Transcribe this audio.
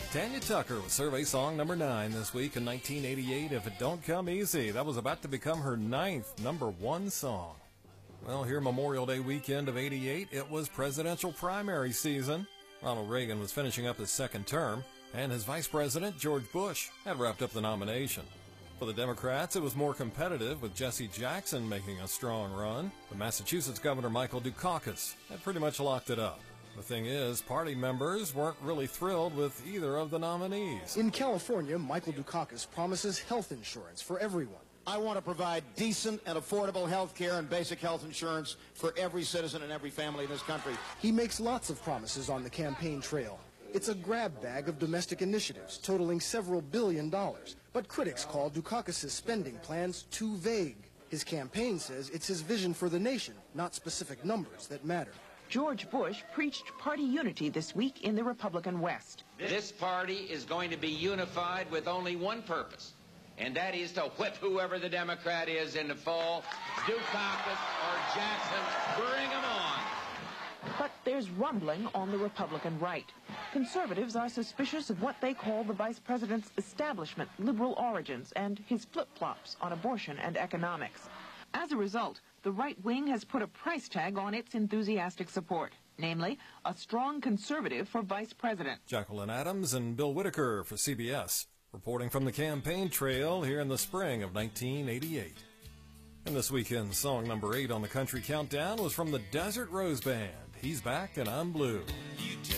Tanya Tucker with survey song number 9 this week in 1988, If It Don't Come Easy. That was about to become her 9th number 1 song. Well, here Memorial Day weekend of 88, it was presidential primary season. Ronald Reagan was finishing up his second term, and his vice president, George Bush, had wrapped up the nomination. For the Democrats, it was more competitive, with Jesse Jackson making a strong run. But Massachusetts Governor Michael Dukakis had pretty much locked it up. The thing is, party members weren't really thrilled with either of the nominees. In California, Michael Dukakis promises health insurance for everyone. I want to provide decent and affordable health care and basic health insurance for every citizen and every family in this country. He makes lots of promises on the campaign trail. It's a grab bag of domestic initiatives totaling several $billions. But critics call Dukakis' spending plans too vague. His campaign says it's his vision for the nation, not specific numbers, that matter. George Bush preached party unity this week in the Republican West. This party is going to be unified with only one purpose, and that is to whip whoever the Democrat is in the fall, Dukakis or Jackson, bring them on. But there's rumbling on the Republican right. Conservatives are suspicious of what they call the vice president's establishment, liberal origins, and his flip-flops on abortion and economics. As a result, the right wing has put a price tag on its enthusiastic support, namely, a strong conservative for vice president. Jacqueline Adams and Bill Whitaker for CBS, reporting from the campaign trail here in the spring of 1988. And this weekend's song number 8 on the Country Countdown was from the Desert Rose Band. He's Back and I'm Blue.